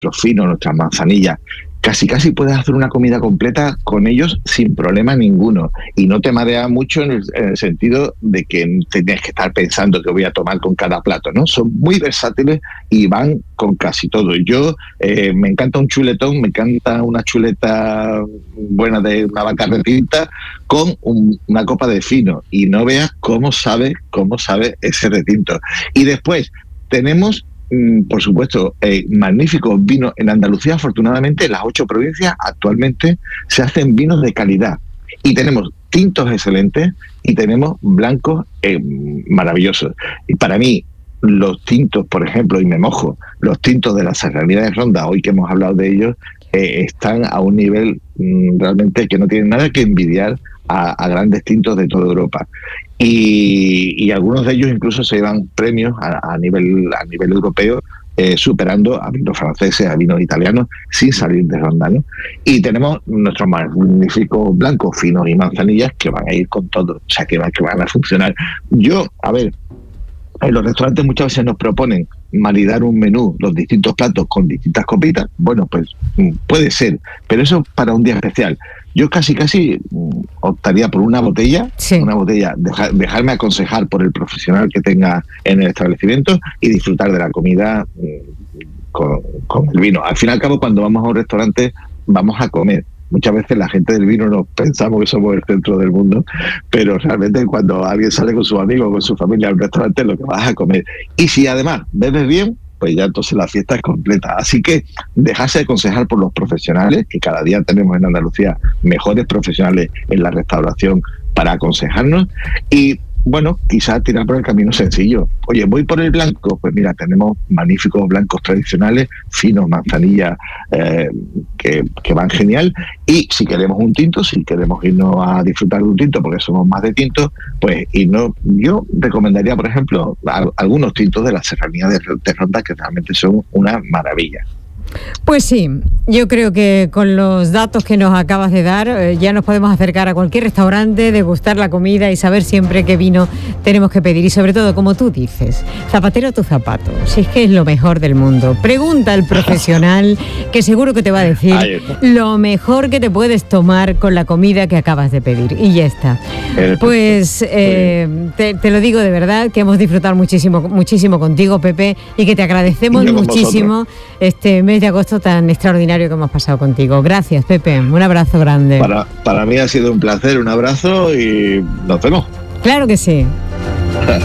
nuestros finos, nuestras manzanillas. Casi puedes hacer una comida completa con ellos sin problema ninguno. Y no te marea mucho en el sentido de que tienes que estar pensando qué voy a tomar con cada plato, ¿no? Son muy versátiles y van con casi todo. Yo me encanta un chuletón, me encanta una chuleta buena de una vaca retinta con una copa de fino. Y no veas cómo sabe ese retinto. Y después tenemos, por supuesto, magníficos vinos. En Andalucía, afortunadamente, en las 8 provincias actualmente se hacen vinos de calidad. Y tenemos tintos excelentes y tenemos blancos maravillosos. Y para mí, los tintos, por ejemplo, y me mojo, los tintos de la Serranía de Ronda, hoy que hemos hablado de ellos, están a un nivel realmente que no tienen nada que envidiar a grandes tintos de toda Europa. Y algunos de ellos incluso se llevan premios a nivel europeo, superando a vinos franceses, a vinos italianos, sin salir de ronda, ¿no? Y tenemos nuestros magníficos blancos, finos y manzanillas que van a ir con todo, o sea, que van a funcionar. Yo, a ver, en los restaurantes muchas veces nos proponen maridar un menú, los distintos platos con distintas copitas. Bueno, pues puede ser, pero eso para un día especial. Yo casi optaría por una botella, dejarme aconsejar por el profesional que tenga en el establecimiento y disfrutar de la comida con el vino. Al fin y al cabo, cuando vamos a un restaurante, vamos a comer. Muchas veces la gente del vino nos pensamos que somos el centro del mundo, pero realmente cuando alguien sale con sus amigos o con su familia a un restaurante, lo que vas a comer. Y si además bebes bien, pues ya entonces la fiesta es completa. Así que dejarse de aconsejar por los profesionales, que cada día tenemos en Andalucía mejores profesionales en la restauración para aconsejarnos, y bueno, quizás tirar por el camino sencillo. Oye, voy por el blanco, pues mira, tenemos magníficos blancos tradicionales, finos, manzanilla, que van genial. Y si queremos un tinto, si queremos irnos a disfrutar de un tinto, porque somos más de tinto, pues yo recomendaría, por ejemplo, algunos tintos de la Serranía de Ronda, que realmente son una maravilla. Pues sí, yo creo que con los datos que nos acabas de dar ya nos podemos acercar a cualquier restaurante, degustar la comida y saber siempre qué vino tenemos que pedir. Y sobre todo, como tú dices, zapatero a tu zapato, si es que es lo mejor del mundo. Pregunta al profesional, que seguro que te va a decir lo mejor que te puedes tomar con la comida que acabas de pedir. Y ya está. Pues te lo digo de verdad, que hemos disfrutado muchísimo contigo, Pepe, y que te agradecemos muchísimo este mes de agosto tan extraordinario que hemos pasado contigo. Gracias, Pepe. Un abrazo grande. Para mí ha sido un placer, un abrazo y nos vemos. Claro que sí.